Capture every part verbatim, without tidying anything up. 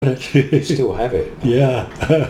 You still have it. Yeah.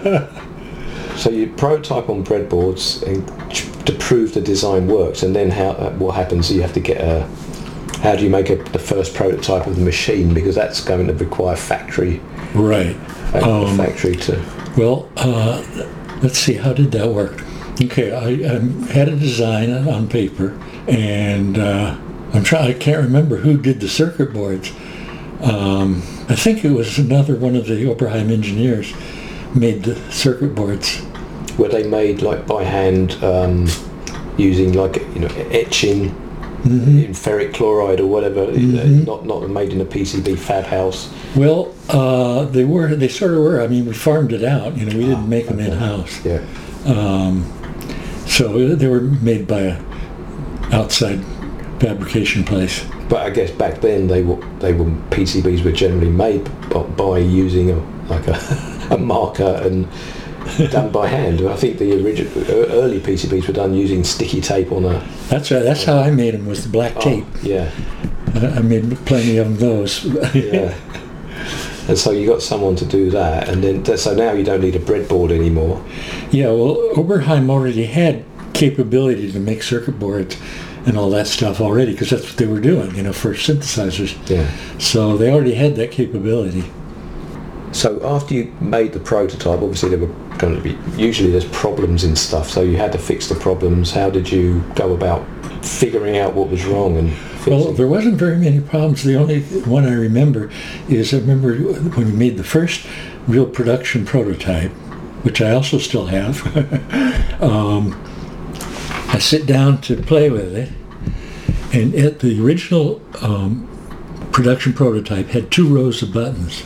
So you prototype on breadboards and to prove the design works, and then how what happens? You have to get a. How do you make a, the first prototype of the machine? Because that's going to require factory. Right. A, Um, a factory to. Well, uh, let's see. How did that work? Okay, I, I had a design on paper, and uh, I'm trying. I can't remember who did the circuit boards. Um, I think it was another one of the Oberheim engineers made the circuit boards. Were they made like by hand, um, using like you know etching Mm-hmm. in ferric chloride or whatever? Mm-hmm. Not not made in a P C B fab house. Well, uh, they were. They sort of were. I mean, we farmed it out. You know, we didn't Ah, make them okay. in house. Yeah. Um, so they were made by a outside fabrication place. But I guess back then they were they were P C Bs were generally made b- by using a like a, a marker and done by hand. I think the original early P C Bs were done using sticky tape on a. That's right. That's how I made them, with the black tape. Oh, yeah. I, I made plenty of those. Yeah. And so you got someone to do that, and then so now you don't need a breadboard anymore. Yeah. Well, Oberheim already had capability to make circuit boards and all that stuff already, because that's what they were doing, you know, for synthesizers. Yeah. So they already had that capability. So after you made the prototype, obviously there were going to be, usually there's problems in stuff, so you had to fix the problems. How did you go about figuring out what was wrong and fixing? Well, there wasn't very many problems. The only one I remember is I remember when we made the first real production prototype, which I also still have. um, I sit down to play with it, and it, the original um, production prototype had two rows of buttons.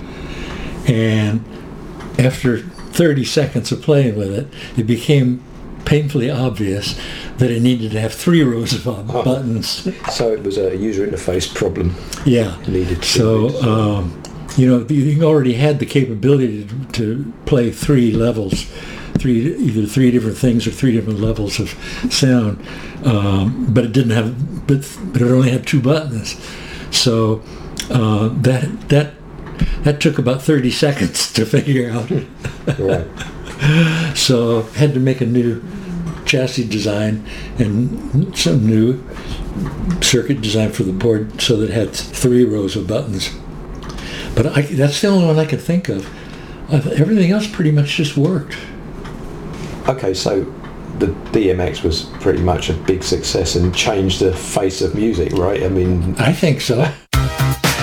And after thirty seconds of playing with it, it became painfully obvious that it needed to have three rows of uh, Oh. buttons. So it was a user interface problem. Yeah. Needed to So, fix. um, you know, you already had the capability to, to play three levels, three either three different things or three different levels of sound, um, but it didn't have, but but it only had two buttons. So uh, that that that took about thirty seconds to figure out. Right. So had to make a new chassis design and some new circuit design for the board so that it had three rows of buttons. But I, that's the only one I could think of. Uh, everything else pretty much just worked. Okay, so the D M X was pretty much a big success and changed the face of music, right? I mean, I think so.